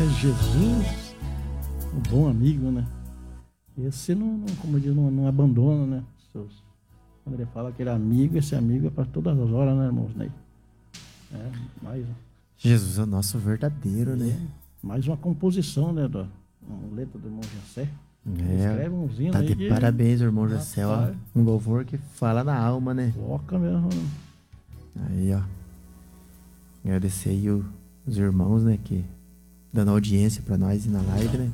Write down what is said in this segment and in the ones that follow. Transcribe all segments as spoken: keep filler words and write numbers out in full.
É Jesus, o bom amigo, né? Esse não, não como eu digo, não, não abandona, né? Seus, quando ele fala que ele é amigo, esse amigo é para todas as horas, né, irmãos? Né? É, mais, Jesus é o nosso verdadeiro, é, né? mais uma composição, né? Da uma letra do irmão Jessé. É, Escreve uns hinos tá aí de que, parabéns, irmão Jessé, ó. rapaz, Um louvor que fala na alma, né? toca mesmo. Né? Aí, ó. Agradecer aí o- os irmãos, né? Que dando audiência pra nós e na live, né?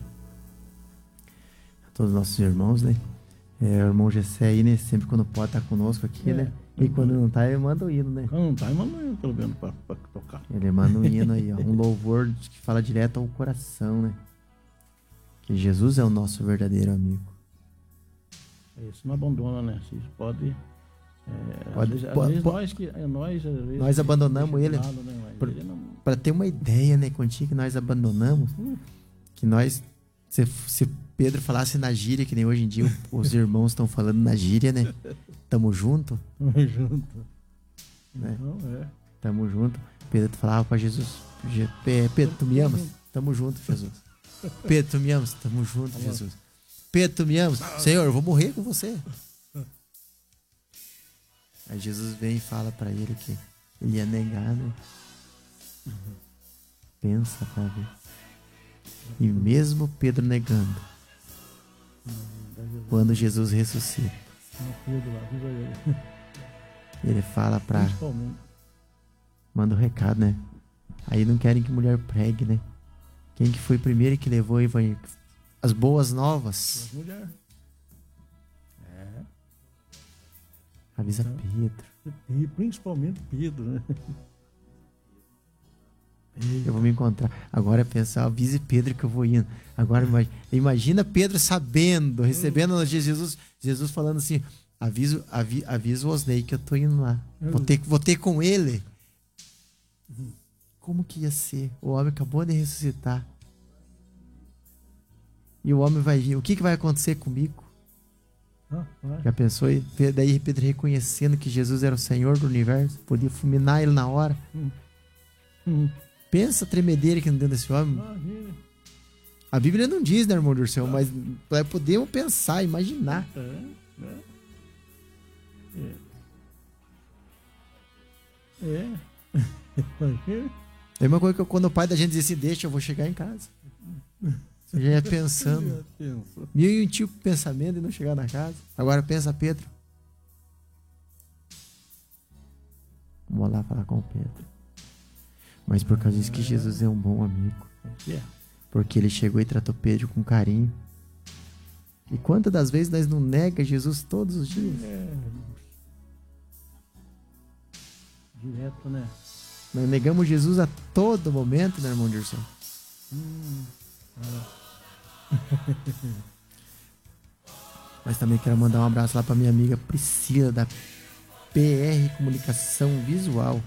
A todos os nossos irmãos, né? É, o irmão Jessé aí, né? Sempre quando pode tá conosco aqui, É, né? E quando não tá, ele manda o hino, né? Quando não tá, mas não pelo menos pra, pra tocar. Ele manda um hino aí, ó. Um louvor que fala direto ao coração, né? Que Jesus é o nosso verdadeiro amigo. Esse não abandona, né? Vocês podem. É, Pode- às vezes, po- às vezes po- nós que. É, nós, às vezes, Nós abandonamos deixa de ele. lado, né? Mas Por- ele não- Pra ter uma ideia, né, contigo, que nós abandonamos, que nós, se, se Pedro falasse na gíria, que nem hoje em dia os irmãos estão falando na gíria, né? Tamo junto, Tamo junto. né? Então, é. Tamo junto. Pedro falava pra Jesus: Je- Pe- Pedro, tu me amas? Tamo junto, Jesus. Pedro, tu me amas? Tamo junto, Jesus. Pedro, tu me amas? Senhor, eu vou morrer com você. Aí Jesus vem e fala pra ele que ele ia negar, né? Pensa pra ver. E mesmo Pedro negando, quando Jesus ressuscita, Não, Pedro lá, avisa ele. ele fala pra... Principalmente. Manda o recado, né? Aí não querem que mulher pregue, né? Quem que foi primeiro que levou o evangelho? As boas novas. As mulheres. É. Avisa Então. Pedro. E principalmente Pedro, né? Eu vou me encontrar. Agora pensa, avise Pedro que eu vou indo. Agora imagina, imagina Pedro sabendo, recebendo a notícia de Jesus, Jesus falando assim: aviso, avi, avisa o Osnei que eu tô indo lá. Vou ter, vou ter com ele. Como que ia ser? O homem acabou de ressuscitar. E o homem vai vir. O que, que vai acontecer comigo? Ah, vai. Já pensou? E daí Pedro reconhecendo que Jesus era o Senhor do universo, podia fulminar ele na hora. Hum. Pensa a tremedeira que não deu desse homem. Imagina. A Bíblia não diz, né, irmão do céu, mas podemos pensar, imaginar. É, né? É. É. Imagina. É a mesma coisa que quando o pai da gente diz assim: deixa, eu vou chegar em casa. Você já ia pensando. Pensa. Mil e um tipo de pensamento e não chegar na casa. Agora pensa Pedro. Vamos lá falar com o Pedro. Mas por causa disso que Jesus é um bom amigo. É. Porque ele chegou e tratou Pedro com carinho. E quantas das vezes nós não nega Jesus todos os dias? É. Direto, né? Nós negamos Jesus a todo momento, né, irmão Dirceu? Hum. Mas também quero mandar um abraço lá pra minha amiga Priscila, da P R Comunicação Visual.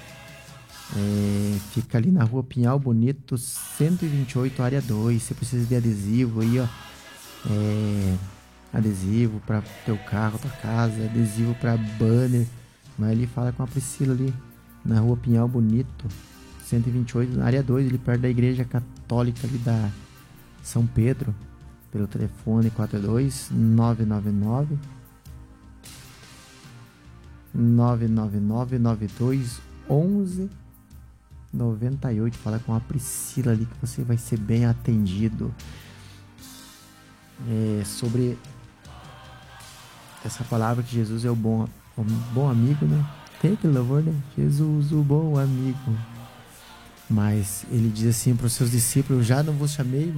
É, fica ali na rua Pinhal Bonito, cento e vinte e oito, área dois. Você precisa de adesivo aí, ó. É, adesivo pra teu carro, tua casa, adesivo pra banner. Mas ele fala com a Priscila ali, na rua Pinhal Bonito, cento e vinte e oito, na área dois, ali perto da igreja católica ali da São Pedro. Pelo telefone quatro dois nove nove nove nove nove nove nove dois onze noventa e oito. Fala com a Priscila ali que você vai ser bem atendido. É, sobre essa palavra que Jesus é o bom, o bom amigo, né? Tem aquele louvor, né? Jesus, o bom amigo. Mas ele diz assim para os seus discípulos: já não vos chamei